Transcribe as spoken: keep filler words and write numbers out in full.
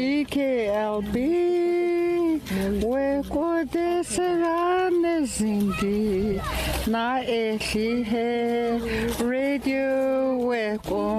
E K L B wekode serane zindi na ehi he radio weko